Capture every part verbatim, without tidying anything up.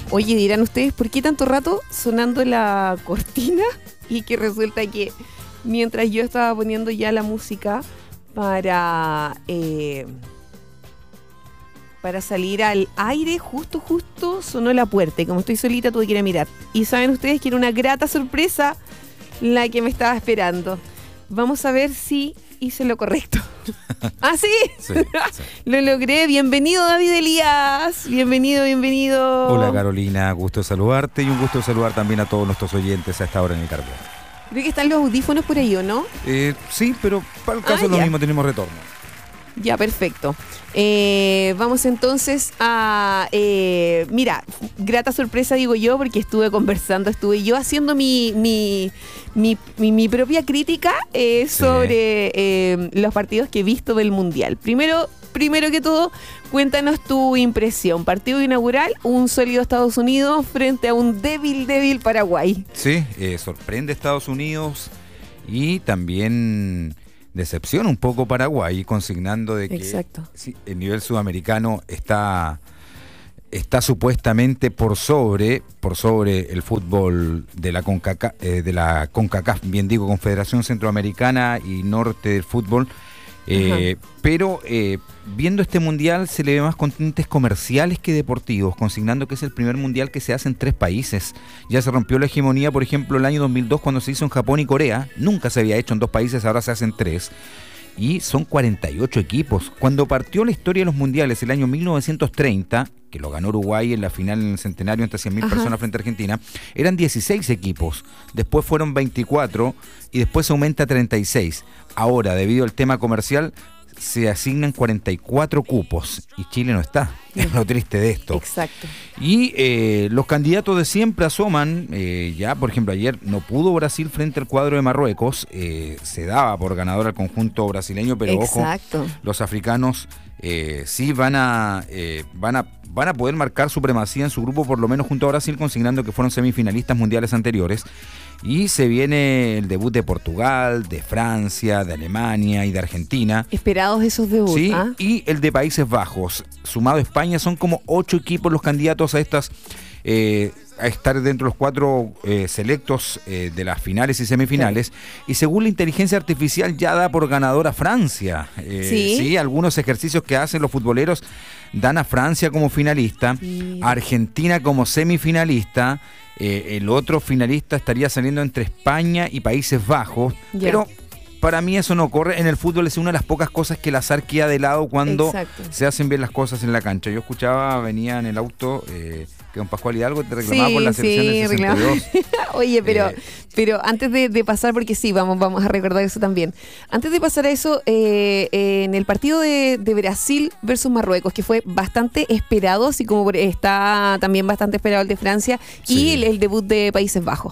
Oye, dirán ustedes, ¿por qué tanto rato sonando la cortina? Y que resulta que mientras yo estaba poniendo ya la música para, eh, para salir al aire, justo, justo sonó la puerta. Y como estoy solita, tuve que ir a mirar. Y saben ustedes que era una grata sorpresa la que me estaba esperando. Vamos a ver si hice lo correcto. ¿Ah, sí? Sí, sí. Lo logré. Bienvenido, David Elías. Bienvenido, bienvenido. Hola, Carolina. Gusto saludarte y un gusto saludar también a todos nuestros oyentes a esta hora en el Carbón. Creo que están los audífonos por ahí, ¿o no? Eh, sí, pero para el caso Ah, lo ya. mismo, tenemos retorno. Ya, perfecto. Eh, vamos entonces a... Eh, mira, grata sorpresa digo yo, porque estuve conversando, estuve yo haciendo mi, mi, mi, mi, mi propia crítica eh, Sí. sobre eh, los partidos que he visto del Mundial. Primero, primero que todo, cuéntanos tu impresión. Partido inaugural, un sólido Estados Unidos frente a un débil, débil Paraguay. Sí, eh, sorprende Estados Unidos y también decepciona un poco Paraguay, consignando de que Exacto. sí, el nivel sudamericano está, está supuestamente por sobre, por sobre el fútbol de la CONCACAF, eh, de la CONCACAF, bien digo, Confederación Centroamericana y Norte del Fútbol. Eh, pero eh, viendo este mundial se le ve más con tintes comerciales que deportivos, consignando que es el primer mundial que se hace en tres países. Ya se rompió la hegemonía, por ejemplo, el año dos mil dos cuando se hizo en Japón y Corea. Nunca se había hecho en dos países, ahora se hace en tres. Y son cuarenta y ocho equipos. Cuando partió la historia de los mundiales el año mil novecientos treinta, que lo ganó Uruguay en la final en el centenario ante cien mil Ajá. personas frente a Argentina, eran dieciséis equipos. Después fueron veinticuatro y después se aumenta a treinta y seis. Ahora, debido al tema comercial, se asignan cuarenta y cuatro cupos y Chile no está. Es lo triste de esto. Exacto. Y eh, los candidatos de siempre asoman. Eh, ya, por ejemplo, ayer no pudo Brasil frente al cuadro de Marruecos. Eh, se daba por ganador al conjunto brasileño, pero Exacto. ojo, los africanos eh, sí van a, eh, van a van a poder marcar supremacía en su grupo, por lo menos junto a Brasil, consignando que fueron semifinalistas mundiales anteriores. Y se viene el debut de Portugal, de Francia, de Alemania y de Argentina. Esperados esos debuts. Sí, ¿Ah? y el de Países Bajos. Sumado a España, son como ocho equipos los candidatos a estas eh, a estar dentro de los cuatro eh, selectos eh, de las finales y semifinales. Y según la inteligencia artificial ya da por ganador a Francia. Eh, ¿Sí? sí, algunos ejercicios que hacen los futboleros dan a Francia como finalista, Sí. a Argentina como semifinalista. Eh, el otro finalista estaría saliendo entre España y Países Bajos. Ya. Pero para mí eso no ocurre. En el fútbol es una de las pocas cosas que el azar queda de lado cuando Exacto. se hacen bien las cosas en la cancha. Yo escuchaba, venía en el auto, eh, que don Pascual Hidalgo te reclamaba por la selección sí, del sesenta y dos. reclamaba. Oye, pero, Eh, pero antes de, de pasar, porque sí, vamos, vamos a recordar eso también. Antes de pasar a eso, eh, eh, en el partido de, de Brasil versus Marruecos, que fue bastante esperado, así como por- está también bastante esperado el de Francia, Sí. y el, el debut de Países Bajos.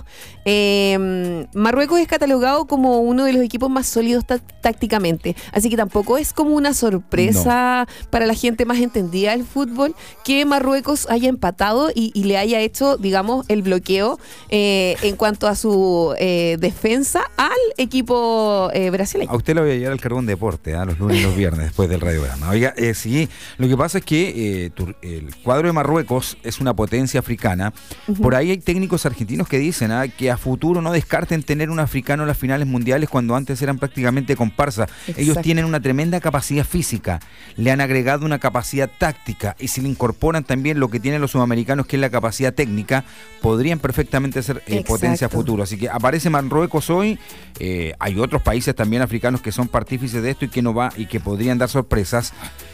Eh, Marruecos es catalogado como uno de los equipos más sólidos tá- tácticamente, así que tampoco es como una sorpresa para la gente más entendida del fútbol que Marruecos haya empatado y, y le haya hecho, digamos, el bloqueo eh, en cuanto a su eh, defensa al equipo eh, brasileño. A usted le voy a llevar al Carbón Deporte, ¿ah? Los lunes y los viernes después del radiograma. Oiga, eh, sí, lo que pasa es que eh, Tur- el cuadro de Marruecos es una potencia africana. Ujú. Por ahí hay técnicos argentinos que dicen ¿ah? que a futuro no descarten tener un africano en las finales mundiales cuando antes eran prácticamente comparsa. Ellos Exacto. tienen una tremenda capacidad física, le han agregado una capacidad táctica y si le incorporan también lo que tienen los sudamericanos, que es la capacidad técnica, podrían perfectamente ser eh, Exacto. potencia a futuro. Así que aparece Marruecos hoy. Eh, hay otros países también africanos que son partícices de esto y que no va y que podrían dar sorpresas.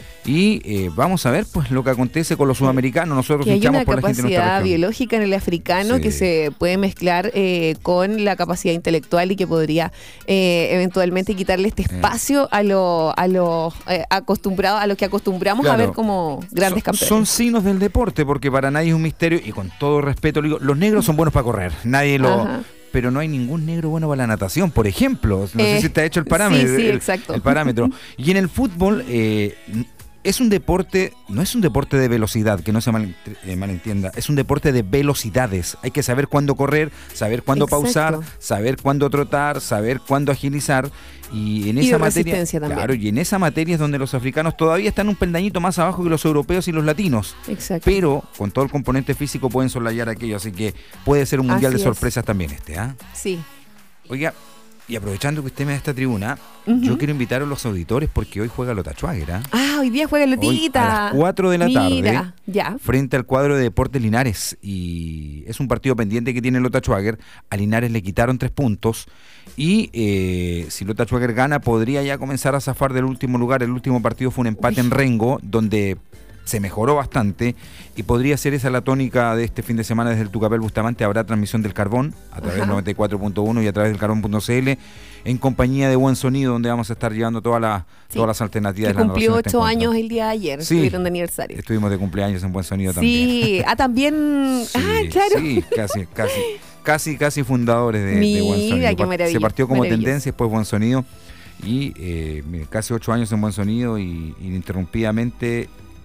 Y eh, vamos a ver pues lo que acontece con los sudamericanos. Nosotros Que hay luchamos una por la gente de nuestra capacidad región. biológica en el africano Sí. que se puede mezclar eh, con la capacidad intelectual y que podría eh, eventualmente quitarle este espacio a los a los eh, acostumbrados, a los que acostumbramos Claro. a ver como grandes son, campeones. son signos del deporte, porque para nadie es un misterio, y con todo respeto lo digo, los negros son buenos para correr, nadie lo... Ajá. Pero no hay ningún negro bueno para la natación, por ejemplo. No Eh, sé si te ha hecho el parámetro. sí, sí, el, exacto. el parámetro. Y en el fútbol, eh, es un deporte, no es un deporte de velocidad, que no se mal, eh, malentienda, es un deporte de velocidades. Hay que saber cuándo correr, saber cuándo Exacto. pausar, saber cuándo trotar, saber cuándo agilizar. Y en y esa de materia, también. claro, y en esa materia es donde los africanos todavía están un peldañito más abajo que los europeos y los latinos. Exacto. Pero con todo el componente físico pueden solayar aquello, así que puede ser un mundial Así de es. sorpresas también este, ¿ah? ¿eh? Sí. Oiga, y aprovechando que usted me da esta tribuna, uh-huh. yo quiero invitar a los auditores porque hoy juega Lota Schwager, ¿eh? Ah, hoy día juega Lotita. Hoy a las cuatro de la Mira, tarde, ya. frente al cuadro de Deportes Linares. Y es un partido pendiente que tiene Lota Schwager. A Linares le quitaron tres puntos. Y eh, si Lota Schwager gana, podría ya comenzar a zafar del último lugar. El último partido fue un empate Uy. en Rengo, donde se mejoró bastante. Y podría ser esa la tónica de este fin de semana desde el Tucapel Bustamante. Habrá transmisión del Carbón a través Ajá. del noventa y cuatro punto uno y a través del carbón punto c l, en compañía de Buen Sonido, donde vamos a estar llevando toda la, sí. todas las alternativas. Que de cumplió ocho años el día de ayer, sí. estuvieron de aniversario. Estuvimos de cumpleaños en Buen Sonido también. Sí, ah, también, sí, ah, claro. Sí, casi, casi, casi, casi fundadores de, de Buen Sonido. Qué maravilla, se partió como tendencia, después Buen Sonido, y eh, casi ocho años en Buen Sonido, y ininterrumpidamente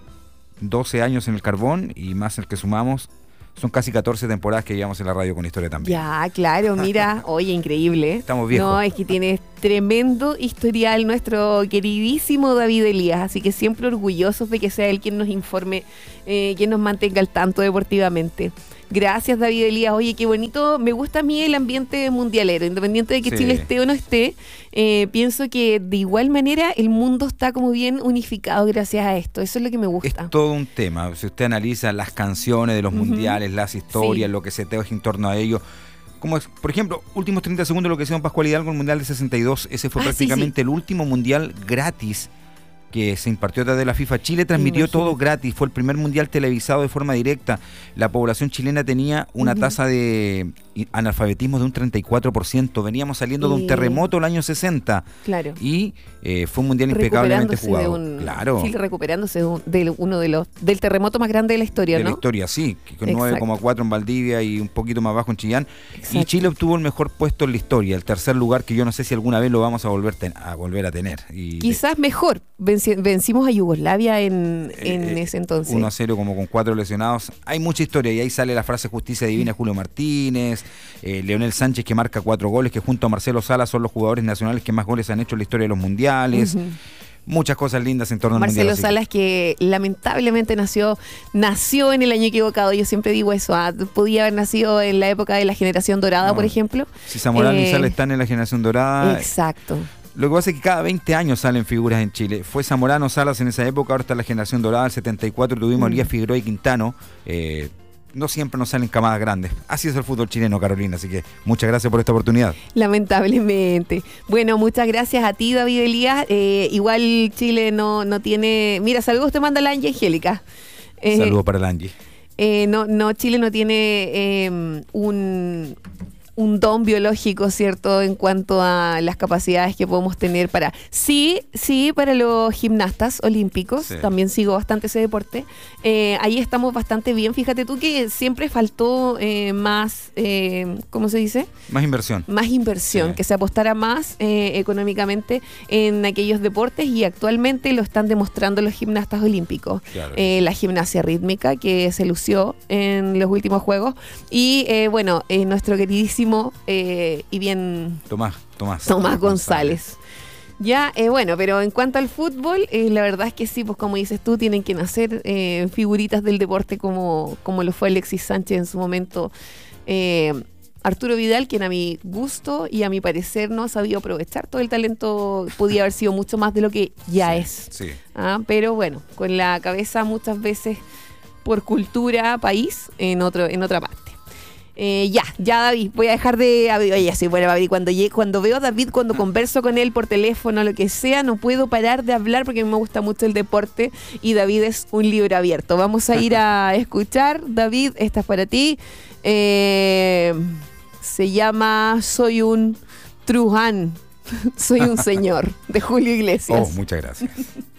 doce años en el Carbón, y más el que sumamos. Son casi catorce temporadas que llevamos en la radio con historia también. Ya, claro, mira, oye, increíble. Estamos viejos. No, es que tiene tremendo historial nuestro queridísimo David Elías, así que siempre orgullosos de que sea él quien nos informe, eh, quien nos mantenga al tanto deportivamente. Gracias, David Elías. Oye, qué bonito. Me gusta a mí el ambiente mundialero, independiente de que sí. Chile esté o no esté. Eh, pienso que de igual manera el mundo está como bien unificado gracias a esto. Eso es lo que me gusta. Es todo un tema. Si usted analiza las canciones de los uh-huh. mundiales, las historias, sí. lo que se teje en torno a ello. Como es, por ejemplo, últimos treinta segundos lo que hicieron Pascual Hidalgo en el Mundial de sesenta y dos. Ese fue ah, prácticamente sí, sí. el último mundial gratis que se impartió a través de la FIFA. Chile transmitió Imagínate. todo gratis, fue el primer mundial televisado de forma directa. La población chilena tenía una uh-huh. tasa de analfabetismo de un treinta y cuatro por ciento. Veníamos saliendo y... de un terremoto el año sesenta. Claro. Y eh, fue un mundial impecablemente jugado. Un, claro. Chile recuperándose de, un, de uno de los del terremoto más grande de la historia, de ¿no? De la historia, sí, con nueve coma cuatro en Valdivia y un poquito más bajo en Chillán. Exacto. Y Chile obtuvo el mejor puesto en la historia, el tercer lugar, que yo no sé si alguna vez lo vamos a volver, ten, a, volver a tener. Y Quizás de, mejor. Venci, vencimos a Yugoslavia en, eh, en ese entonces. uno a cero como con cuatro lesionados. Hay mucha historia y ahí sale la frase justicia divina Julio Martínez, eh, Leonel Sánchez que marca cuatro goles, que junto a Marcelo Salas son los jugadores nacionales que más goles han hecho en la historia de los mundiales. Uh-huh. Muchas cosas lindas en torno al Marcelo mundial. Marcelo Salas que lamentablemente nació nació en el año equivocado. Yo siempre digo eso. ¿ah? Podía haber nacido en la época de la generación dorada, no, por ejemplo. Si Zamorano eh, y Salas están en la generación dorada. Exacto. Lo que pasa es que cada veinte años salen figuras en Chile. Fue Zamorano, Salas en esa época, ahora está la generación dorada. El setenta y cuatro tuvimos a mm. Elías Figueroa y Quintano. Eh, no siempre nos salen camadas grandes. Así es el fútbol chileno, Carolina. Así que muchas gracias por esta oportunidad. Lamentablemente. Bueno, muchas gracias a ti, David Elías. Eh, igual Chile no, no tiene... Mira, saludos te manda la Angie Angélica. Eh, Saludos para la Angie. Eh, no, no, Chile no tiene eh, un... un don biológico, ¿cierto?, en cuanto a las capacidades que podemos tener para... Sí, sí, para los gimnastas olímpicos, sí. También sigo bastante ese deporte. Eh, ahí estamos bastante bien. Fíjate tú que siempre faltó eh, más, eh, ¿cómo se dice? Más inversión. Más inversión, sí. Que se apostara más eh, económicamente en aquellos deportes y actualmente lo están demostrando los gimnastas olímpicos. Claro. Eh, la gimnasia rítmica que se lució en los últimos Juegos y, eh, bueno, eh, nuestro queridísimo Eh, y bien Tomás Tomás, Tomás González. González. Ya, eh, bueno, pero en cuanto al fútbol, eh, la verdad es que sí, pues como dices tú, tienen que nacer eh, figuritas del deporte como, como lo fue Alexis Sánchez en su momento. Eh, Arturo Vidal, quien a mi gusto y a mi parecer no ha sabido aprovechar todo el talento, podía haber sido mucho más de lo que ya sí, es. Sí. Ah, pero bueno, con la cabeza muchas veces por cultura, país, en otro, en otra parte. Eh, ya, ya David, voy a dejar de... Oye, soy buena, David, cuando, cuando veo a David, cuando converso con él por teléfono, lo que sea, no puedo parar de hablar porque me gusta mucho el deporte y David es un libro abierto. Vamos a ir a escuchar, David, esta es para ti. Eh, se llama Soy un Truján, soy un señor, de Julio Iglesias. Oh, muchas gracias.